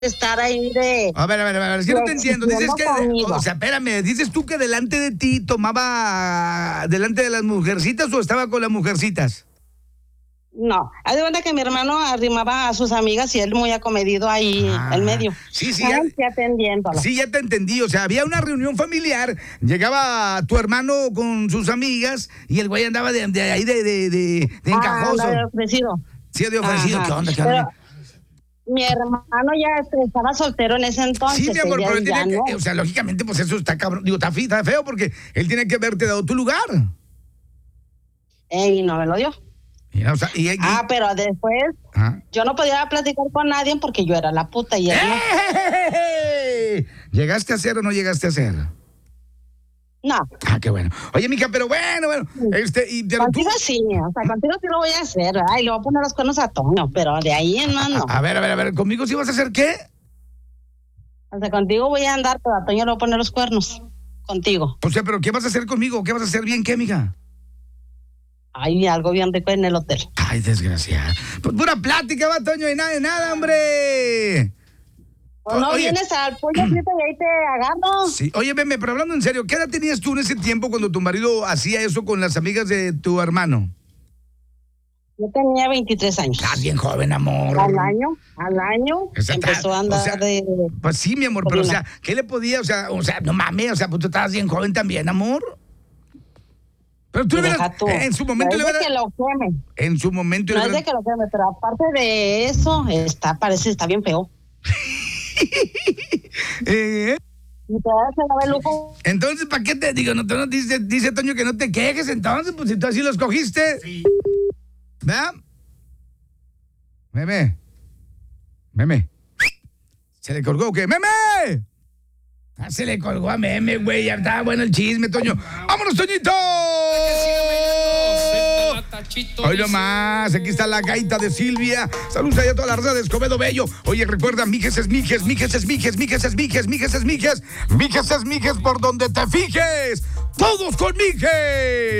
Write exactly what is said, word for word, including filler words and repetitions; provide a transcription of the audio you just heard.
estar ahí de... A ver, a ver, a ver, es que no te entiendo. Dices que, conmigo. o sea, espérame, dices tú que delante de ti tomaba delante de las mujercitas o estaba con las mujercitas. No, haz de cuenta que mi hermano arrimaba a sus amigas y él muy acomedido ahí Ah, en medio. sí, sí, Ay, ya- sí, atendiéndolo. Sí, ya te entendí. O sea, había una reunión familiar, llegaba tu hermano con sus amigas y el güey andaba de, de ahí de, de, de, de encajoso. Ah, anda de ofrecido. Sí, de ofrecido. Ajá. ¿Qué onda? ¿Qué Pero onda? mi hermano ya este, estaba soltero en ese entonces. Sí, mi amor, ella pero él ya tiene no. que, o sea, lógicamente, pues eso está cabrón, digo, está, fi- está feo porque él tiene que haberte dado tu lugar. Ey, no me lo dio. Mira, o sea, y, y- Ah, pero después ¿Ah? yo no podía platicar con nadie porque yo era la puta y él no. ¡Eh! ¿Llegaste a hacer o no llegaste a hacer? No, Ah, qué bueno. Oye, mija, pero bueno, bueno, este, y pero tú, contigo sí, o sea, contigo sí lo voy a hacer. Ay, le voy a poner los cuernos a Toño, pero de ahí en más no. a, a ver, a ver, a ver, ¿conmigo sí vas a hacer qué? O sea, contigo voy a andar, pero a Toño le voy a poner los cuernos. Contigo. O sea, pero ¿qué vas a hacer conmigo? ¿Qué vas a hacer bien qué, mija? Ay, algo bien rico en el hotel. Ay, desgraciada. Pues pura plática, va, Toño, y nada de nada, hombre. O no Oye. vienes al pollo frito y ahí te agarro. Sí, oye, Meme, pero hablando en serio, ¿qué edad tenías tú en ese tiempo cuando tu marido hacía eso con las amigas de tu hermano? Yo tenía veintitrés años. Estás bien joven, amor. Al año, al año, O sea, empezó a andar o sea, de... Pues sí, mi amor, pero o sea, ¿qué le podía? O sea, o sea, no mames, o sea, pues tú estabas bien joven también, amor. Pero tú le Deja hubieras, tú. en su momento No le es de hubieras, que lo queme, en su momento no le es de hubieras- que lo queme, pero aparte de eso, está, parece, está bien feo. Eh, Y te das el lujo. entonces, ¿para qué te digo? No, tú no dice, dice Toño que no te quejes, entonces, pues si tú así los cogiste. Sí. ¿Verdad? Meme. Meme. ¿Se le colgó o qué? ¡Meme! Ah, se le colgó a Meme, güey. Ya estaba bueno el chisme, Toño. ¡Vámonos, Toñito! Hoy nomás, aquí está la gaita de Silvia. Saludos allá a toda la raza de Escobedo Bello. Oye, recuerda, mijes es mijes, mijes es mijes, mijes es mijes, mijes es mijes, mijes es mijes por donde te fijes. ¡Todos con mijes!